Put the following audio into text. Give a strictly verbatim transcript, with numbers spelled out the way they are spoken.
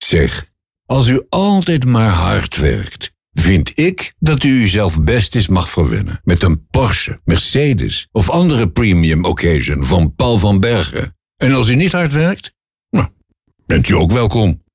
Zeg, als u altijd maar hard werkt, vind ik dat u uzelf best eens mag verwennen met een Porsche, Mercedes of andere premium occasion van Paul van Bergen. En als u niet hard werkt, nou, bent u ook welkom.